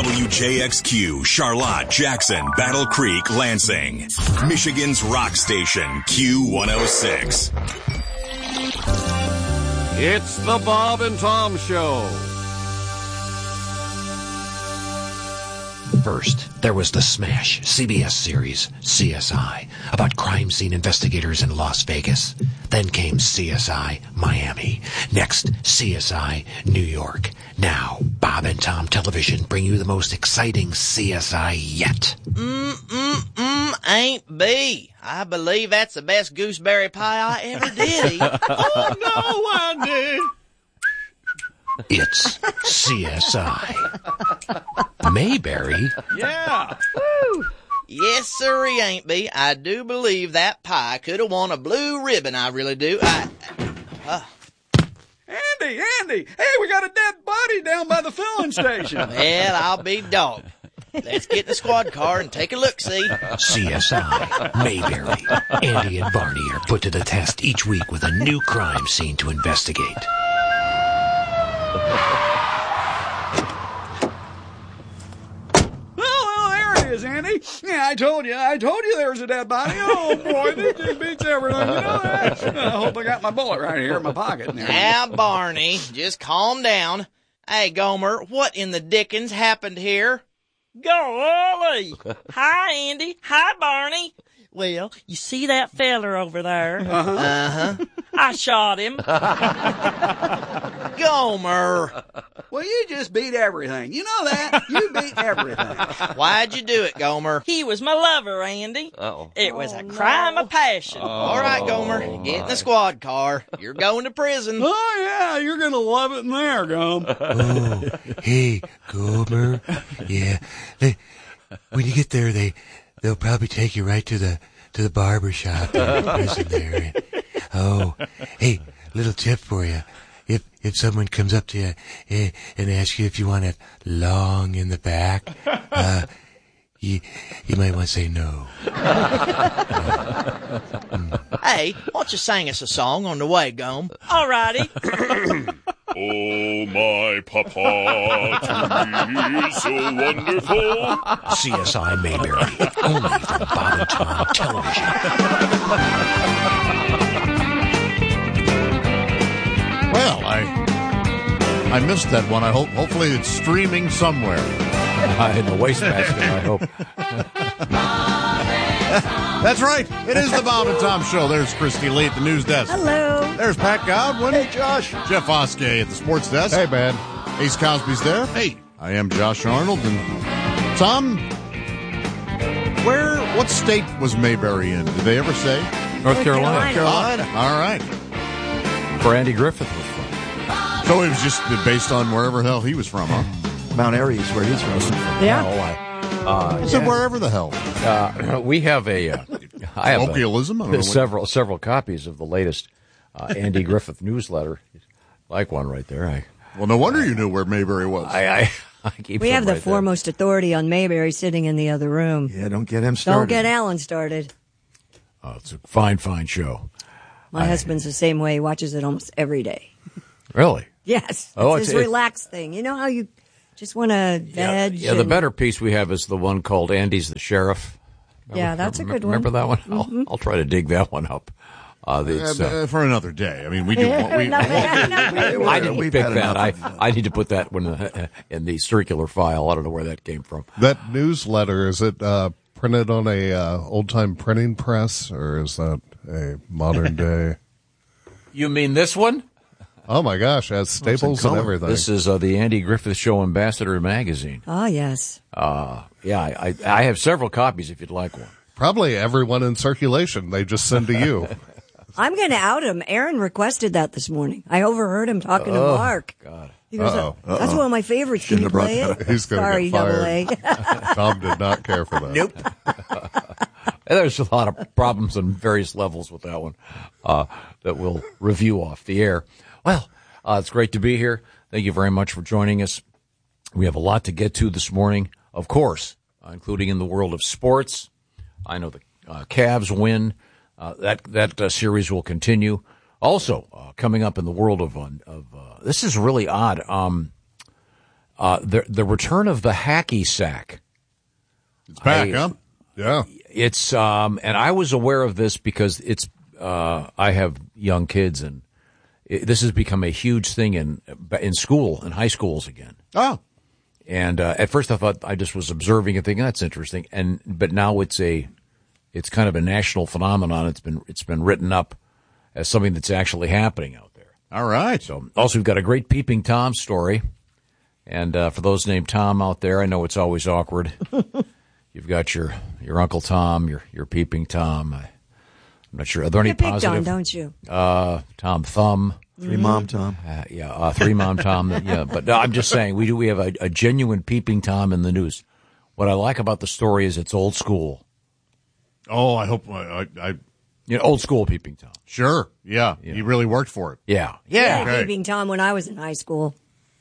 WJXQ, Charlotte, Jackson, Battle Creek, Lansing. Michigan's rock station, Q106. It's the Bob and Tom Show. First, there was the smash CBS series CSI about crime scene investigators in Las Vegas. Then came CSI Miami. Next, CSI New York. Now, Bob and Tom Television bring you the most exciting CSI yet. Ain't B. I believe that's the best gooseberry pie I ever did eat. Oh, no, Wendy. It's CSI Mayberry. Yeah. Woo. Yes, sir, he ain't B. I do believe that pie could have won a blue ribbon. I really do. Andy, hey, we got a dead body down by the filling station. Well, I'll be dogged. Let's get in the squad car and take a look-see. CSI Mayberry. Andy and Barney are put to the test each week with a new crime scene to investigate. Well, there it is, Andy. Yeah, I told you there was a dead body. Oh, boy, this just beats everything. You know that? I hope I got my bullet right here in my pocket. Now, Barney, just calm down. Hey, Gomer, what in the dickens happened here? Golly! Hi, Andy. Hi, Barney. Well, you see that feller over there? Uh-huh. I shot him. Gomer! Well, you just beat everything. You know that? You beat everything. Why'd you do it, Gomer? He was my lover, Andy. Uh-oh. It was a crime of passion. All right, Gomer, get in the squad car. You're going to prison. Oh, yeah, you're going to love it in there, Gum. Oh, hey, Gomer. Yeah, when you get there, they'll probably take you right to the barber shop in the prison there. Oh, hey, little tip for you. If someone comes up to you and asks you if you want it long in the back, you might want to say no. Hey, why don't you sing us a song on the way, Gome? All righty. Oh, my papa, to me is so wonderful. CSI Mayberry, only from Bob and Tom Television. Well, I missed that one. Hopefully it's streaming somewhere. In the wastebasket, I hope. That's right. It is the Bob and Tom Show. There's Christy Lee at the news desk. Hello. There's Pat Godwin. Hey, Josh. Jeff Oskey at the sports desk. Hey, man. Ace Cosby's there. Hey. I am Josh Arnold. And Tom, what state was Mayberry in? Did they ever say? North Carolina. Carolina. All right. Where Andy Griffith was from. So it was just based on wherever the hell he was from, huh? Mount Airy is where he's from. Yeah. I said wherever the hell. We have I have colloquialism. I don't know several copies of the latest Andy Griffith newsletter. Like one right there. Well, no wonder you knew where Mayberry was. I keep. We have the right foremost authority on Mayberry sitting in the other room. Yeah, don't get him started. Don't get Alan started. Oh, it's a fine show. My husband's the same way. He watches it almost every day. Really? Yes. Oh, it's his relaxed thing. You know how you just want to veg? Yeah, the better piece we have is the one called Andy's the Sheriff. Yeah, that's a good one. Remember that one? Mm-hmm. I'll try to dig that one up. For another day. I mean, we do. I didn't pick that. I need to put that one in the circular file. I don't know where that came from. That newsletter, is it printed on a old-time printing press, or is that a modern day? You mean this one? Oh, my gosh, it has staples and everything. This is the Andy Griffith Show Ambassador magazine. Oh, yes. Yeah, I have several copies if you'd like one. Probably everyone in circulation. They just send to you. I'm going to out him. Aaron requested that this morning. I overheard him talking to Mark. God. He goes, that's one of my favorites. Can you play it? He's going to get fired. AA. Tom did not care for that. Nope. There's a lot of problems on various levels with that one that we'll review off the air. Well, it's great to be here. Thank you very much for joining us. We have a lot to get to this morning, of course, including in the world of sports. I know the Cavs win. That series will continue. Also, coming up in the world of this is really odd. The return of the hacky sack. It's back, huh? Yeah. It's and I was aware of this because it's I have young kids, and this has become a huge thing in school, in high schools again. Oh. And at first I thought I just was observing and thinking that's interesting, but now it's kind of a national phenomenon. It's been written up as something that's actually happening out there. All right. So also we've got a great Peeping Tom story, and for those named Tom out there, I know it's always awkward. You've got your Uncle Tom, your Peeping Tom. I'm not sure. Are there any positive? On, don't you? Tom Thumb. Three Mom Tom. Three Mom Tom. Yeah, but no, I'm just saying we have a genuine Peeping Tom in the news. What I like about the story is it's old school. Oh, I hope old school Peeping Tom. Sure. Yeah. He really worked for it. Yeah. Okay. Peeping Tom when I was in high school.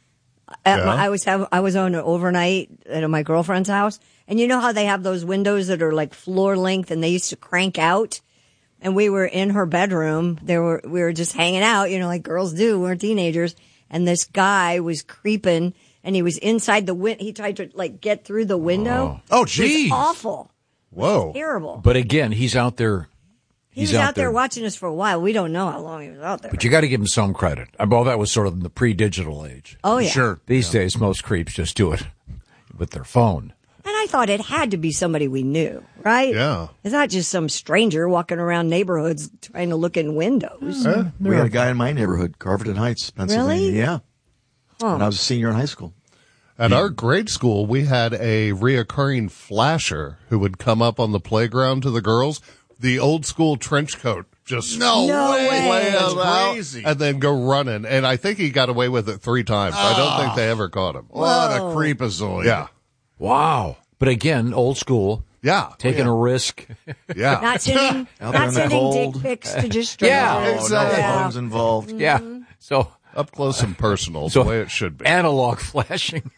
I was on an overnight at my girlfriend's house, and you know how they have those windows that are like floor length, and they used to crank out. And we were in her bedroom. We were just hanging out, like girls do. We're teenagers, and this guy was creeping, and he was inside the window. He tried to get through the window. Oh, geez. It was awful. Whoa. It was terrible. But again, he's out there. He was out there watching us for a while. We don't know how long he was out there. But you got to give him some credit. Well, that was sort of in the pre-digital age. Oh, yeah. Sure. These days, most creeps just do it with their phone. And I thought it had to be somebody we knew, right? Yeah. It's not just some stranger walking around neighborhoods trying to look in windows. We had a guy in my neighborhood, Carverton Heights, Pennsylvania. Really? Yeah. Huh. When I was a senior in high school. At our grade school, we had a reoccurring flasher who would come up on the playground to the girls, the old school trench coat. Just No way. That's That's crazy. and then go running. And I think he got away with it 3 times. I don't think they ever caught him. What a creepazoid. Yeah. Wow. But again, old school. Yeah. Taking a risk. Yeah. Not sending, Out there in the dick cold. pics to just strangers. Yeah, Oh, exactly. no phones involved. Yeah. So Up close and personal, So- the way it should be. analog flashing.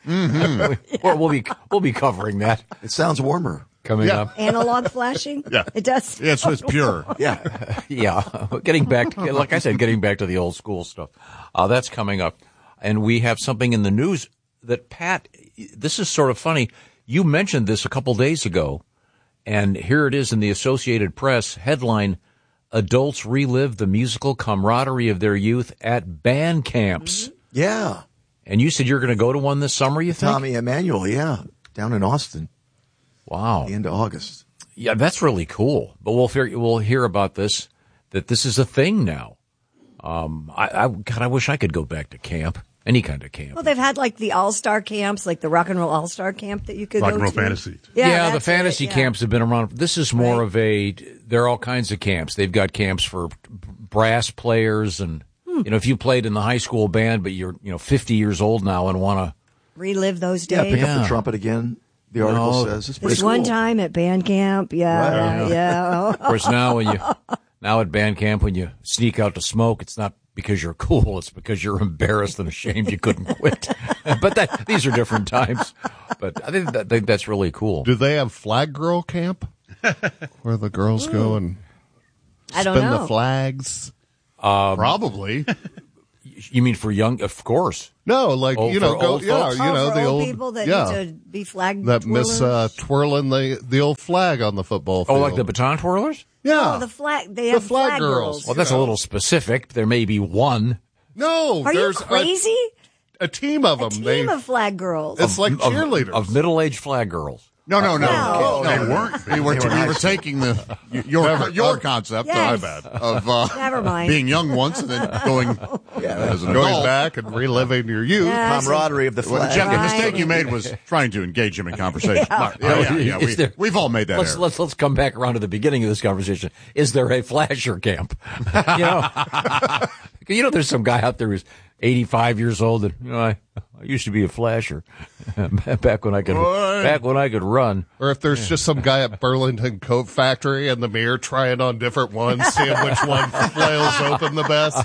We'll be covering that It sounds warmer. coming up. Analog flashing? Yeah. It does. It's pure. Yeah. Yeah, getting back to the old school stuff. That's coming up. And we have something in the news that, Pat, this is sort of funny. You mentioned this a couple days ago, and here it is in the Associated Press headline, Adults Relive the Musical Camaraderie of Their Youth at Band Camps. Yeah. And you said you're going to go to one this summer, you think? Tommy Emmanuel, yeah. Down in Austin, Wow. the end of August. Yeah, that's really cool. But we'll hear about this, that this is a thing now. I wish I could go back to camp, any kind of camp. Well, they've had the all-star camps, like the rock and roll all-star camp that you could Rock go and roll to. fantasy. Yeah, the that's fantasy it, yeah. camps have been around. This is more of there are all kinds of camps. They've got camps for brass players, and if you played in the high school band, but you're 50 years old now and want to. Relive those Yeah, days. pick up Yeah. the trumpet again. The article says it's pretty This cool. one time at band camp, yeah. Of course, now at band camp when you sneak out to smoke, it's not because you're cool; it's because you're embarrassed and ashamed you couldn't quit. But these are different times. But I think that's really cool. Do they have Flag Girl Camp? Where the girls go and I don't spin know. the flags? Probably. You mean for young? Of course. No, for go, old folks? For the old people that yeah, need to be flag that miss twirlers. twirling the old flag on the football field. Oh, like the baton twirlers? yeah, Oh, the flag. They have flag flag girls. girls. Well, that's a little specific. There may be one. no, Are you there's crazy? a team of them. A team of flag girls. It's like cheerleaders. Of middle-aged flag girls. No. No. They weren't. We were taking your concept Yes. of Never mind. being young once and then going as an going adult. back and reliving your youth. Yeah. Camaraderie of the Well, flag. Jeff, the Right. mistake you made was trying to engage him in conversation. Yeah. Is there- We've all made that error. Let's come back around to the beginning of this conversation. Is there a flasher camp? There's some guy out there who's 85 years old and I used to be a flasher back when I could run. Or if there's just some guy at Burlington Coat Factory in the mirror trying on different ones, seeing which one flails open the best.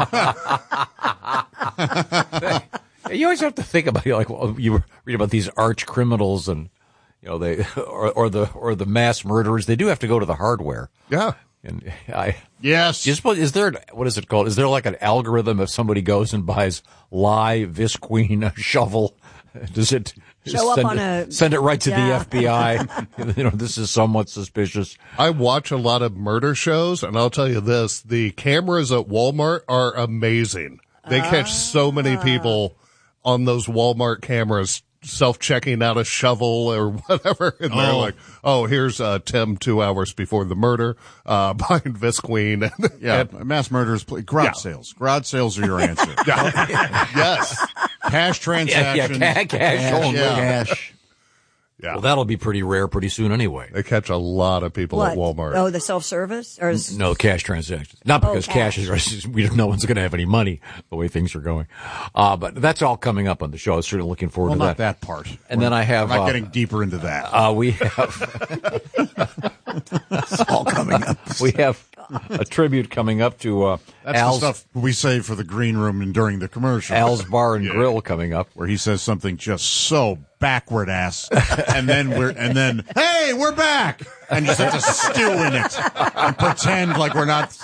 You always have to think about you read about these arch criminals and they or the mass murderers. They do have to go to the hardware. Yeah. And Yes. is there, what is it called? Is there like an algorithm if somebody goes and buys lye, Visqueen, a shovel, Does it show up on a send it right to the FBI? This is somewhat suspicious. I watch a lot of murder shows, and I'll tell you this: the cameras at Walmart are amazing. They catch so many people on those Walmart cameras self-checking out a shovel or whatever, and they're like, "Oh, here's Tim 2 hours before the murder, buying Visqueen." Mass murders, garage sales. Garage sales are your answer. Yes, cash transactions. Cash only. Cash. Yeah. Well, that'll be pretty rare pretty soon anyway. They catch a lot of people at Walmart. Oh, the self-service? Or No, cash transactions. Not because cash is, no one's going to have any money the way things are going. But that's all coming up on the show. I was certainly looking forward to that. Not that part. And then I have... We're not getting deeper into that. We have... It's all coming up. We have a tribute coming up to That's Al's... the stuff we save for the green room and during the commercial. Al's Bar and Grill coming up. Where he says something just so backward ass. And then, hey, we're back! And just have to stew in it and pretend like we're not...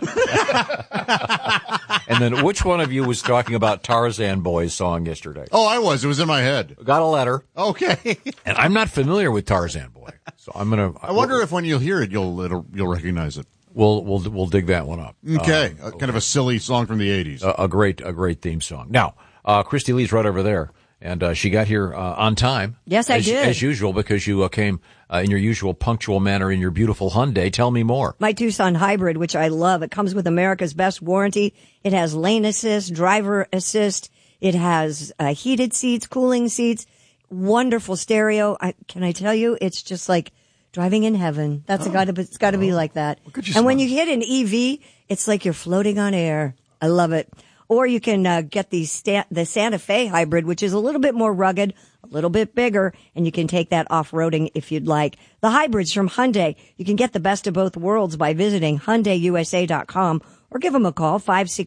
And then which one of you was talking about Tarzan Boy's song yesterday? Oh, I was. It was in my head. Got a letter. Okay. And I'm not familiar with Tarzan Boy. So I'm going to... I wonder if when you'll hear it, you'll recognize it. We'll dig that one up. Okay. Kind of a silly song from the 80s. A great theme song. Now, Christy Lee's right over there. And she got here on time. Yes, I did. As usual, because you came in your usual punctual manner in your beautiful Hyundai. Tell me more. My Tucson Hybrid, which I love. It comes with America's best warranty. It has lane assist, driver assist. It has heated seats, cooling seats, wonderful stereo. Can I tell you, it's just like driving in heaven. It's got to be like that. And when you hit an EV, it's like you're floating on air. I love it. Or you can get the Santa Fe Hybrid, which is a little bit more rugged, a little bit bigger, and you can take that off-roading if you'd like. The hybrids from Hyundai. You can get the best of both worlds by visiting HyundaiUSA.com or give them a call,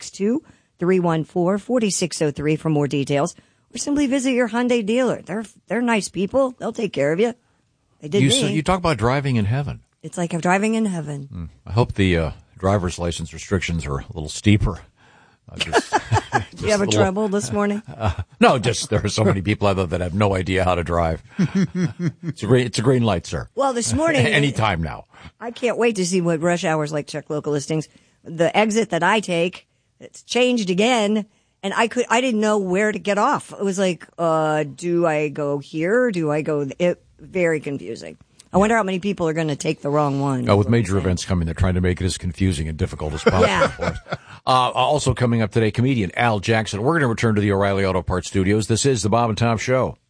562-314-4603 for more details. Or simply visit your Hyundai dealer. They're nice people. They'll take care of you. They did me. You talk about driving in heaven. It's like I'm driving in heaven. I hope the driver's license restrictions are a little steeper. Do you have a trouble this morning? No, just there are so many people out there that have no idea how to drive. It's a green light, sir. Well, this morning. Anytime now. I can't wait to see what rush hour's like. Check local listings. The exit that I take, it's changed again, and I didn't know where to get off. It was like, do I go here? Do I go? Very confusing. I wonder how many people are going to take the wrong one. With major events coming, they're trying to make it as confusing and difficult as possible for us. Also coming up today, comedian Al Jackson. We're going to return to the O'Reilly Auto Parts Studios. This is the Bob and Tom Show.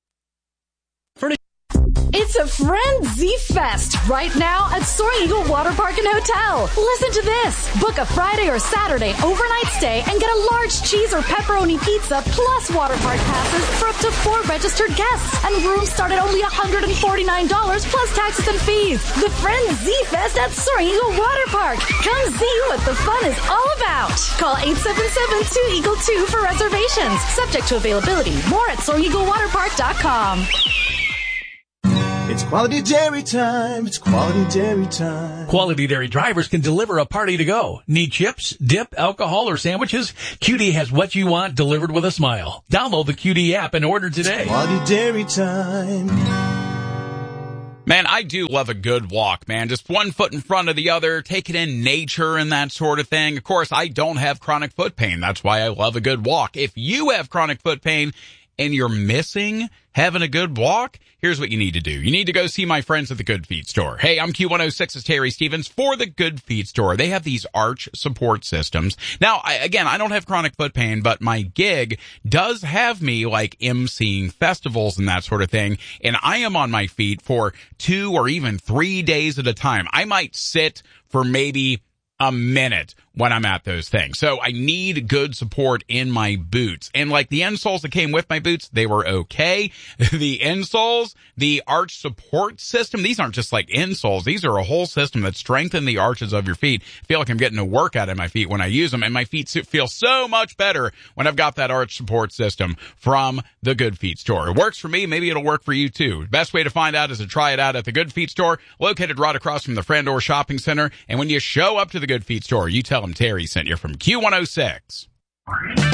It's a Frenzy Fest right now at Soaring Eagle Water Park and Hotel. Listen to this. Book a Friday or Saturday overnight stay and get a large cheese or pepperoni pizza plus water park passes for up to 4 registered guests. And rooms start at only $149 plus taxes and fees. The Frenzy Fest at Soaring Eagle Water Park. Come see what the fun is all about. Call 877-2EAGLE-2 for reservations. Subject to availability. More at SoaringEagleWaterPark.com. It's Quality Dairy time. It's Quality Dairy time. Quality Dairy drivers can deliver a party to go. Need chips, dip, alcohol, or sandwiches? QD has what you want delivered with a smile. Download the QD app and order today. It's Quality Dairy time. Man, I do love a good walk, man. Just one foot in front of the other, taking in nature and that sort of thing. Of course, I don't have chronic foot pain. That's why I love a good walk. If you have chronic foot pain and you're missing having a good walk, here's what you need to do. You need to go see my friends at the Good Feet Store. Hey, I'm Q106's Terry Stevens for the Good Feet Store. They have these arch support systems. Now, I don't have chronic foot pain, but my gig does have me like emceeing festivals and that sort of thing. And I am on my feet for 2 or even 3 days at a time. I might sit for maybe a minute when I'm at those things. So I need good support in my boots. And like the insoles that came with my boots, they were okay. The insoles, the arch support system, these aren't just like insoles. These are a whole system that strengthen the arches of your feet. I feel like I'm getting a workout in my feet when I use them, and my feet feel so much better when I've got that arch support system from the Good Feet Store. It works for me. Maybe it'll work for you too. Best way to find out is to try it out at the Good Feet Store, located right across from the Frandor Shopping Center. And when you show up to the Good Feet Store, you tell them Terry sent you from Q106.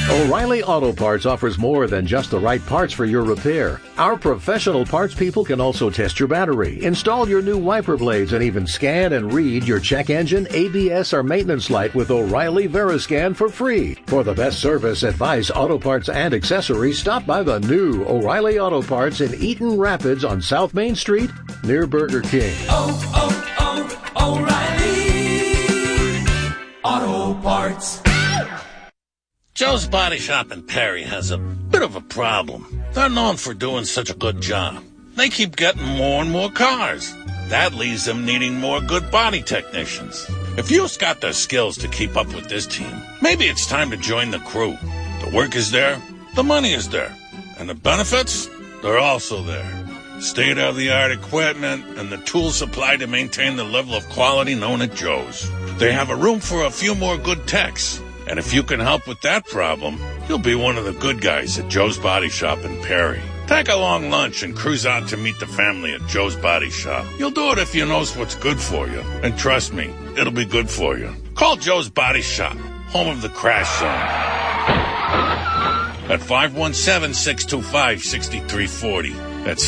O'Reilly Auto Parts offers more than just the right parts for your repair. Our professional parts people can also test your battery, install your new wiper blades, and even scan and read your check engine, ABS, or maintenance light with O'Reilly VeriScan for free. For the best service, advice, auto parts, and accessories, stop by the new O'Reilly Auto Parts in Eaton Rapids on South Main Street near Burger King. O'Reilly Auto Parts. Joe's Body Shop in Perry has a bit of a problem. They're known for doing such a good job. They keep getting more and more cars. That leaves them needing more good body technicians. If you've got the skills to keep up with this team, maybe it's time to join the crew. The work is there, the money is there, and the benefits, they're also there. State-of-the-art equipment and the tools supplied to maintain the level of quality known at Joe's. They have a room for a few more good techs. And if you can help with that problem, you'll be one of the good guys at Joe's Body Shop in Perry. Take a long lunch and cruise out to meet the family at Joe's Body Shop. You'll do it if you know what's good for you. And trust me, it'll be good for you. Call Joe's Body Shop, home of the Crash Zone, at 517-625-6340. That's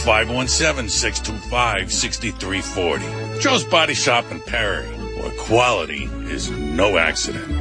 517-625-6340. Joe's Body Shop in Perry, where quality is no accident.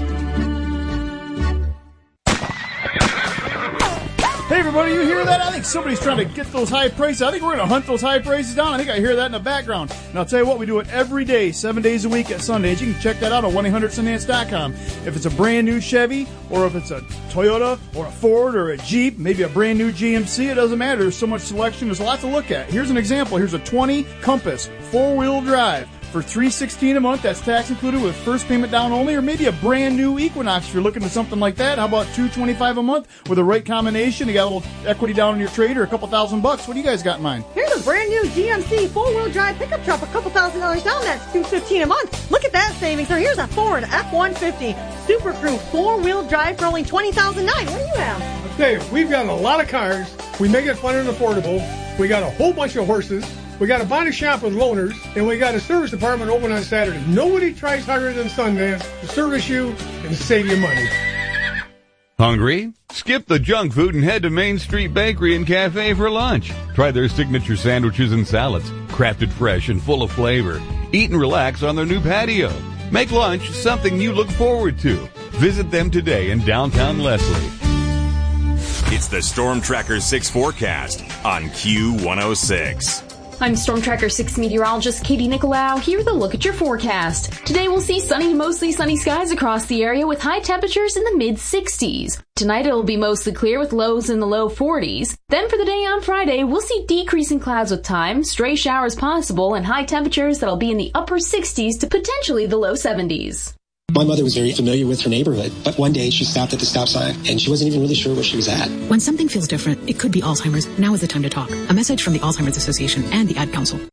Hey everybody, you hear that? I think somebody's trying to get those high prices. I think we're going to hunt those high prices down. I think I hear that in the background. And I'll tell you what, we do it every day, 7 days a week at Sundance. You can check that out on 1-800-Sundance.com. If it's a brand new Chevy, or if it's a Toyota, or a Ford, or a Jeep, maybe a brand new GMC, it doesn't matter. There's so much selection. There's a lot to look at. Here's an example. Here's a 20 Compass, 4-wheel drive. For $316 a month, that's tax included with first payment down only, or maybe a brand new Equinox if you're looking at something like that. How about $225 a month with the right combination? You got a little equity down in your trade, or a couple $1,000 bucks. What do you guys got in mind? Here's a brand new GMC 4-wheel drive pickup truck, a couple $1,000 down. That's $215 a month. Look at that savings. Or here's a Ford F-150 Super Crew 4-wheel drive for only $20,009. What do you have? Okay, we've got a lot of cars. We make it fun and affordable. We got a whole bunch of horses. We got a body shop with loaners, and we got a service department open on Saturday. Nobody tries harder than Sundance to service you and save you money. Hungry? Skip the junk food and head to Main Street Bakery and Cafe for lunch. Try their signature sandwiches and salads, crafted fresh and full of flavor. Eat and relax on their new patio. Make lunch something you look forward to. Visit them today in downtown Leslie. It's the Storm Tracker 6 forecast on Q106. I'm Storm Tracker 6 meteorologist Katie Nicolau here with a look at your forecast. Today we'll see sunny to mostly sunny skies across the area with high temperatures in the mid-60s. Tonight it'll be mostly clear with lows in the low 40s. Then for the day on Friday, we'll see decreasing clouds with time, stray showers possible, and high temperatures that'll be in the upper 60s to potentially the low 70s. My mother was very familiar with her neighborhood, but one day she stopped at the stop sign and she wasn't even really sure where she was at. When something feels different, it could be Alzheimer's. Now is the time to talk. A message from the Alzheimer's Association and the Ad Council.